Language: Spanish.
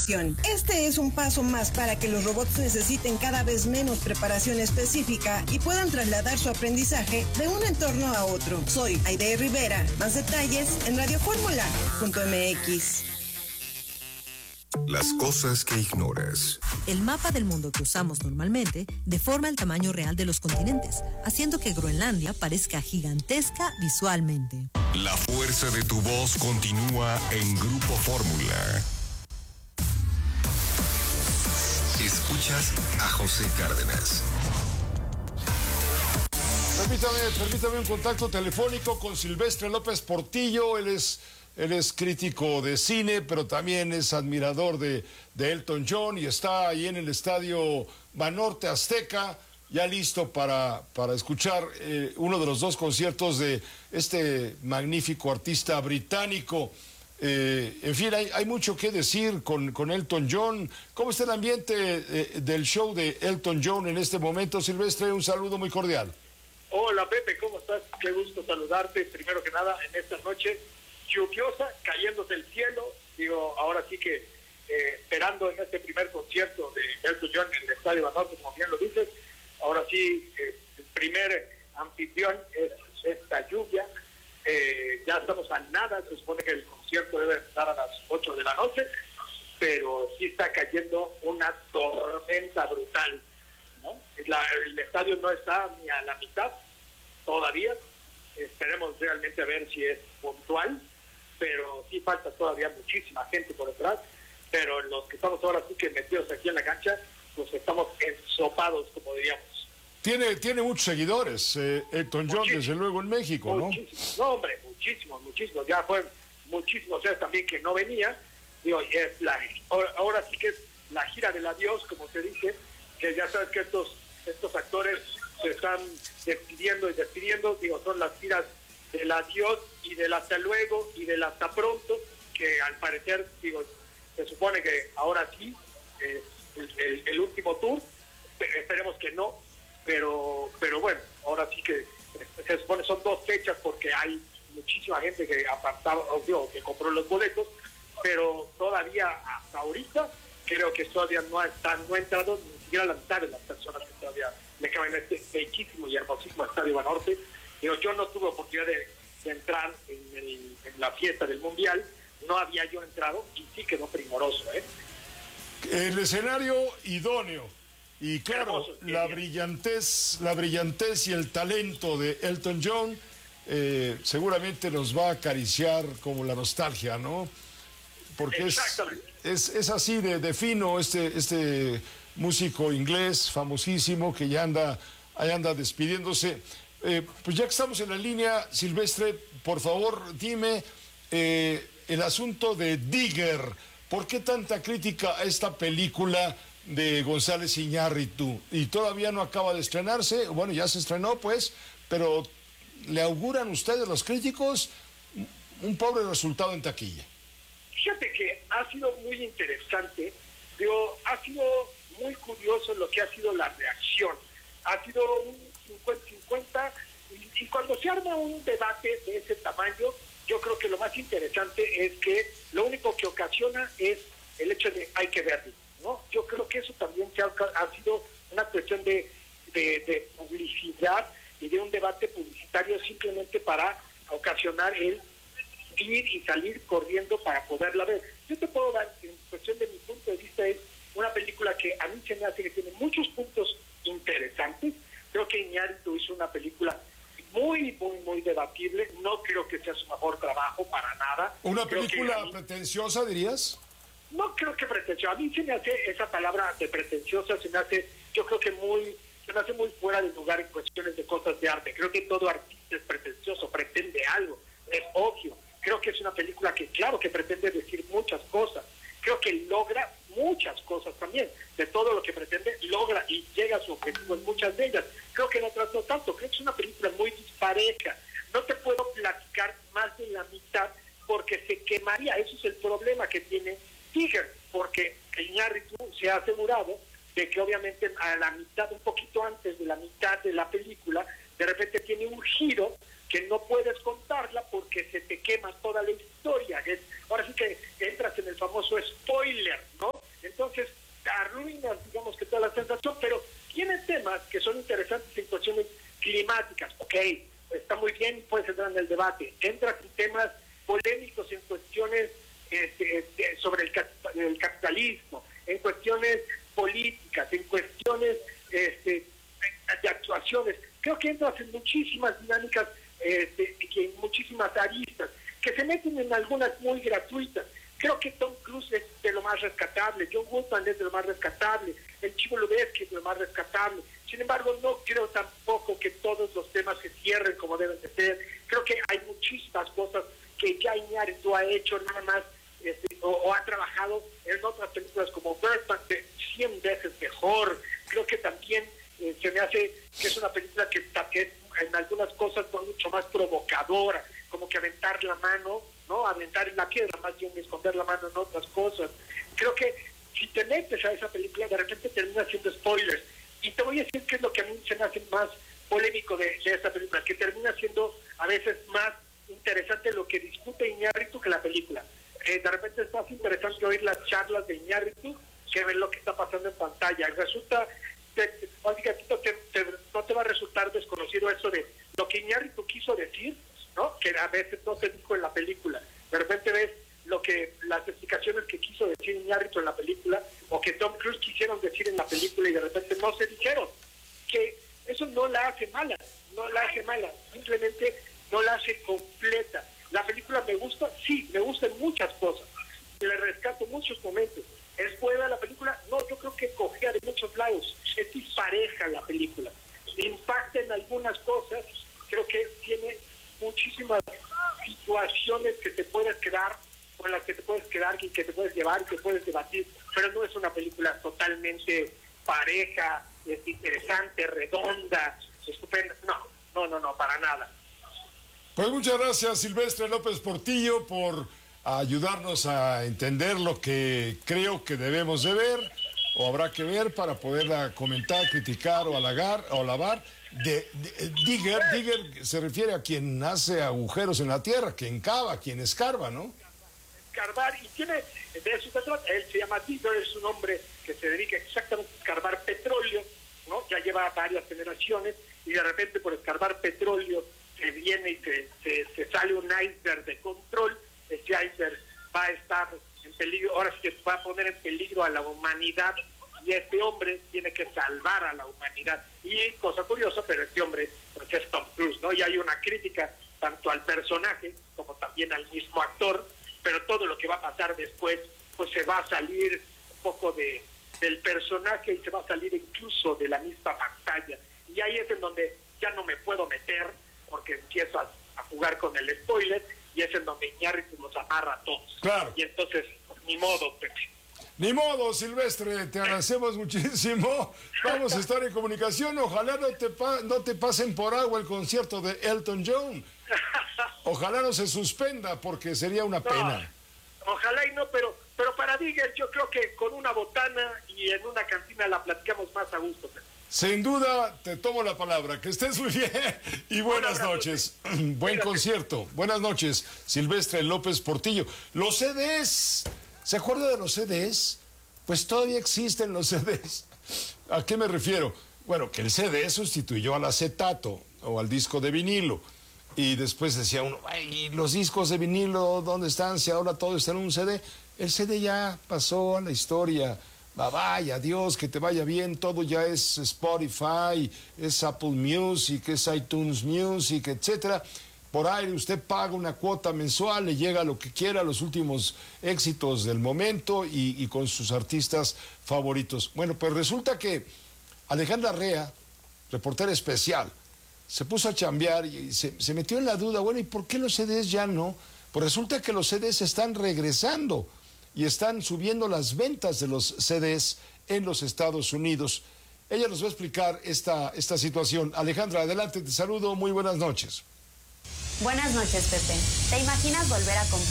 programación. Este es un paso más para que los robots necesiten cada vez menos preparación específica y puedan trasladar su aprendizaje de un entorno a otro. Soy Aide Rivera. Más detalles en radioformula.mx. Las cosas que ignoras. El mapa del mundo que usamos normalmente deforma el tamaño real de los continentes, haciendo que Groenlandia parezca gigantesca visualmente. La fuerza de tu voz continúa en Grupo Fórmula. Escuchas a José Cárdenas. Permítame un contacto telefónico con Silvestre López Portillo. Él es crítico de cine, pero también es admirador de Elton John y está ahí en el estadio Banorte Azteca, ya listo para escuchar uno de los dos conciertos de este magnífico artista británico. En fin, hay mucho que decir con Elton John. ¿Cómo está el ambiente del show de Elton John en este momento, Silvestre? Un saludo muy cordial. Hola, Pepe, ¿cómo estás? Qué gusto saludarte, primero que nada, en esta noche lluviosa, cayéndose el cielo. Digo, ahora sí que esperando en este primer concierto de Elton John en el Estadio Banorte, como bien lo dices, ahora sí, el primer anfitrión es esta lluvia. Ya estamos a nada, se supone que el concierto debe empezar a las 8 de la noche, pero sí está cayendo una tormenta brutal, ¿no? El estadio no está ni a la mitad todavía. Esperemos realmente a ver si es puntual, pero sí falta todavía muchísima gente por detrás. Pero los que estamos ahora sí que metidos aquí en la cancha, pues estamos ensopados, como diríamos. Tiene muchos seguidores, Elton John, desde luego en México, ¿no? No, hombre, muchísimos. Ya fue muchísimos, o sea, también que no venía. Digo, ahora sí que es la gira del adiós, como se dice, que ya sabes que estos actores se están despidiendo, digo, son las giras del adiós y del hasta luego y del hasta pronto, que al parecer, digo, se supone que ahora sí es el último tour. Esperemos que no, pero bueno, ahora sí que se supone son 2 fechas porque hay muchísima gente que que compró los boletos, pero todavía hasta ahorita creo que todavía no ha entrado ni siquiera la mitad de las personas que todavía le caben en este bellísimo y hermosísimo Estadio Banorte. Digo, yo no tuve oportunidad de entrar en la fiesta del Mundial, no había yo entrado y sí quedó primoroso, ¿eh? El escenario idóneo y claro, hermoso, la brillantez y el talento de Elton John seguramente nos va a acariciar como la nostalgia, ¿no? Porque es así de fino este músico inglés famosísimo que ya anda despidiéndose. Pues ya que estamos en la línea, Silvestre, por favor, dime el asunto de Digger. ¿Por qué tanta crítica a esta película de González Iñárritu? Y todavía no acaba de estrenarse. Bueno, ya se estrenó, pues, pero ¿le auguran ustedes, los críticos, un pobre resultado en taquilla? Fíjate que ha sido muy interesante, digo, ha sido muy curioso lo que ha sido la reacción. Ha sido un 50-50 y cuando se arma un debate de ese tamaño, yo creo que lo más interesante es que lo único que ocasiona es el hecho de hay que verlo, ¿no? Yo creo que eso también ha sido una cuestión de publicidad y de un debate publicitario simplemente para ocasionar el ir y salir corriendo para poderla ver. Yo te puedo dar, en cuestión de mi punto de vista, es una película que a mí se me hace que tiene muchos puntos interesantes. Creo que Iñárritu hizo una película muy debatible. No creo que sea su mejor trabajo para nada. ¿Una película pretenciosa, dirías? No creo que pretenciosa. A mí se me hace esa palabra de pretenciosa, se me hace muy fuera de lugar en cuestiones de cosas de arte. Creo que todo artista es pretencioso, pretende algo, es obvio. Creo que es una película que, claro, que pretende decir muchas cosas. Creo que logra muchas cosas también. De todo lo que pretende, logra y llega a su objetivo en muchas de ellas. Creo que en otras no tanto. Creo que es una película muy dispareja. No te puedo platicar más de la mitad porque se quemaría. Eso es el problema que tiene Digger, porque Iñárritu se ha asegurado de que obviamente a la mitad, un poquito antes de la mitad de la película, de repente tiene un giro que no puedes contarla porque se te quema toda la historia. Ahora sí que entras en el famoso spoiler, ¿no? Entonces arruinas, digamos que toda la sensación, pero tiene temas que son interesantes en cuestiones climáticas. Ok, está muy bien, puedes entrar en el debate. Entras en temas polémicos, en cuestiones sobre el capitalismo, en cuestiones políticas, en cuestiones de actuaciones. Creo que entras en muchísimas dinámicas, en muchísimas aristas, que se meten en algunas muy gratuitas. Creo que Tom Cruise es de lo más rescatable, John Goodman es de lo más rescatable, el Chivo Lubeski es de lo más rescatable. Sin embargo, no creo tampoco que todos los temas se cierren como deben de ser. Creo que hay muchísimas cosas que ya Iñárritu ha hecho nada más, o ha trabajado en otras películas como Birdman, 100 veces mejor. Creo que también se me hace que es una película que en algunas cosas fue mucho más provocadora, como que aventar la mano, ¿no? Aventar la piedra, más bien esconder la mano en otras cosas. Creo que si te metes a esa película, de repente termina siendo spoilers. Y te voy a decir qué es lo que a mí se me hace más polémico de esta película, que termina siendo a veces más interesante lo que discute Iñárritu que la película. De repente es más interesante oír las charlas de Iñárritu que ver lo que está pasando en pantalla. Resulta, no te va a resultar desconocido eso de lo que Iñárritu quiso decir, ¿no? Que a veces no se dijo en la película. De repente ves las explicaciones que quiso decir Iñárritu en la película, o que Tom Cruise quisieron decir en la película y de repente no se dijeron. Que eso no la hace mala, simplemente no la hace completa. La película me gusta, sí, me gustan muchas cosas, le rescato muchos momentos. ¿Es buena la película? No, yo creo que cojea de muchos lados, es dispareja la película, impacta en algunas cosas, creo que tiene muchísimas situaciones que te puedes quedar, con las que te puedes quedar y que te puedes llevar y que puedes debatir, pero no es una película totalmente pareja, es interesante, redonda, estupenda, no, para nada. Pues muchas gracias, Silvestre López Portillo, por ayudarnos a entender lo que creo que debemos de ver o habrá que ver para poderla comentar, criticar o halagar o alabar. Digger se refiere a quien hace agujeros en la tierra, quien cava, quien escarba, ¿no? Escarbar, y tiene, de eso se trata, él se llama Digger, es un hombre que se dedica exactamente a escarbar petróleo, ¿no? Ya lleva varias generaciones y de repente por escarbar petróleo se viene y se sale un iceberg de control. Este iceberg va a estar en peligro, ahora sí que va a poner en peligro a la humanidad, y este hombre tiene que salvar a la humanidad. Y cosa curiosa, pero este hombre pues es Tom Cruise, ¿no? Y hay una crítica tanto al personaje como también al mismo actor, pero todo lo que va a pasar después pues se va a salir un poco del personaje y se va a salir incluso de la misma pantalla. Y ahí es en donde ya no me puedo meter porque empiezo a jugar con el spoiler, y es en donde Iñárritu nos amarra a todos. Claro. Y entonces, ni modo, Pepe. Ni modo, Silvestre, te agradecemos muchísimo. Vamos a estar en comunicación. Ojalá no te pasen por agua el concierto de Elton John. Ojalá no se suspenda, porque sería una pena. Ojalá y no, pero para Digger yo creo que con una botana y en una cantina la platicamos más a gusto, Pepe. Sin duda, te tomo la palabra. Que estés muy bien y buenas noches. Buen concierto. Buenas noches, Silvestre López Portillo. Los CDs, ¿se acuerda de los CDs? Pues todavía existen los CDs. ¿A qué me refiero? Bueno, que el CD sustituyó al acetato o al disco de vinilo. Y después decía uno, ay, los discos de vinilo, ¿dónde están? Si ahora todo está en un CD. El CD ya pasó a la historia. Bye, adiós, que te vaya bien, todo ya es Spotify, es Apple Music, es iTunes Music, etcétera. Por ahí usted paga una cuota mensual, le llega lo que quiera, los últimos éxitos del momento y con sus artistas favoritos. Bueno, pues resulta que Alejandra Rea, reportera especial, se puso a chambear y se metió en la duda, bueno, ¿y por qué los CDs ya no? Pues resulta que los CDs están regresando y están subiendo las ventas de los CDs en los Estados Unidos. Ella nos va a explicar esta situación. Alejandra, adelante, te saludo, muy buenas noches. Buenas noches, Pepe. ¿Te imaginas volver a comprar